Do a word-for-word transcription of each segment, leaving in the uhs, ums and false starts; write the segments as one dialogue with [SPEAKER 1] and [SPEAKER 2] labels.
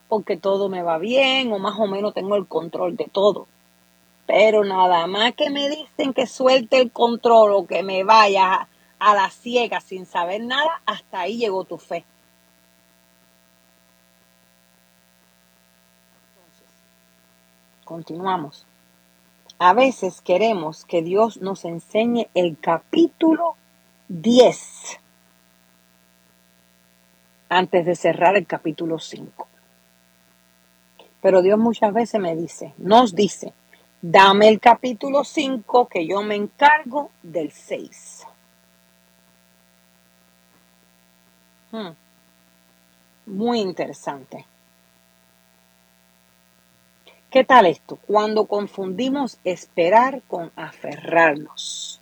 [SPEAKER 1] porque todo me va bien o más o menos tengo el control de todo. Pero nada más que me dicen que suelte el control o que me vaya a, a la ciega sin saber nada, hasta ahí llegó tu fe. Continuamos. A veces queremos que Dios nos enseñe el capítulo diez antes de cerrar el capítulo cinco. Pero Dios muchas veces me dice, nos dice, dame el capítulo cinco que yo me encargo del seis. Hmm. Muy interesante. ¿Qué tal esto? Cuando confundimos esperar con aferrarnos.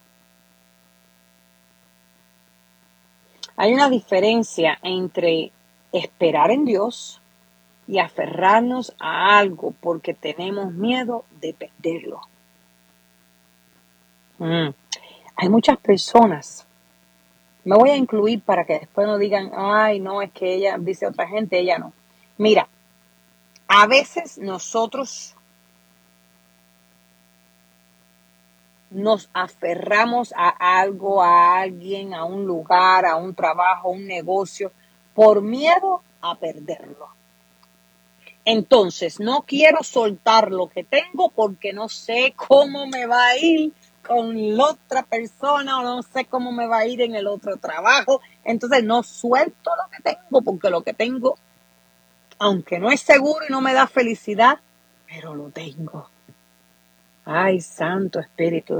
[SPEAKER 1] Hay una diferencia entre esperar en Dios y aferrarnos a algo porque tenemos miedo de perderlo. Mm. Hay muchas personas, me voy a incluir para que después no digan, ay, no, es que ella dice otra gente, ella no. Mira, a veces nosotros nos aferramos a algo, a alguien, a un lugar, a un trabajo, a un negocio, por miedo a perderlo. Entonces, no quiero soltar lo que tengo porque no sé cómo me va a ir con la otra persona o no sé cómo me va a ir en el otro trabajo. Entonces, no suelto lo que tengo porque lo que tengo, aunque no es seguro y no me da felicidad, pero lo tengo. Ay, Santo Espíritu